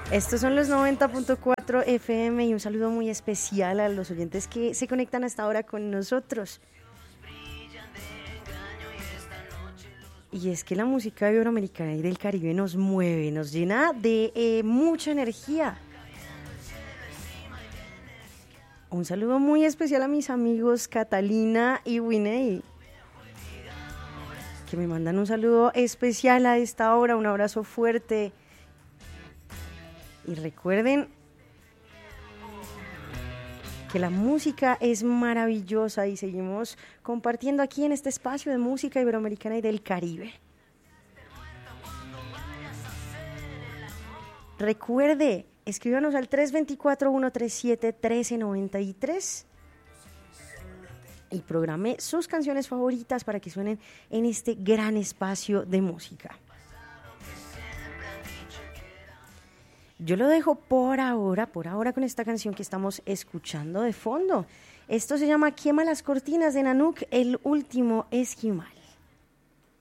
Estos son los 90.4 FM y un saludo muy especial a los oyentes que se conectan hasta ahora con nosotros. Y es que la música iberoamericana y del Caribe nos mueve, nos llena de mucha energía. Un saludo muy especial a mis amigos Catalina y Winey, que me mandan un saludo especial a esta hora, un abrazo fuerte. Y recuerden que la música es maravillosa y seguimos compartiendo aquí en este espacio de música iberoamericana y del Caribe. Recuerde, escríbanos al 324-137-1393 y programe sus canciones favoritas para que suenen en este gran espacio de música. Yo lo dejo por ahora con esta canción que estamos escuchando de fondo. Esto se llama Quema las cortinas de Nanook, el último esquimal.